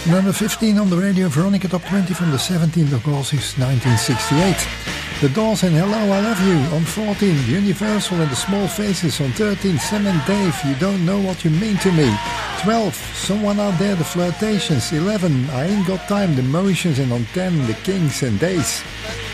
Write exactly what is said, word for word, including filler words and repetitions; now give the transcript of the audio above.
Number fifteen on the Radio Veronica Top twenty from the seventeenth of August nineteen sixty-eight. The Doors and Hello, I Love You on fourteen. Universal and the Small Faces on thirteen. Sam and Dave, You Don't Know What You Mean to Me. twelve. Someone Out There, The Flirtations. eleven. I Ain't Got Time, The Motions. And on ten, The Kings and Days.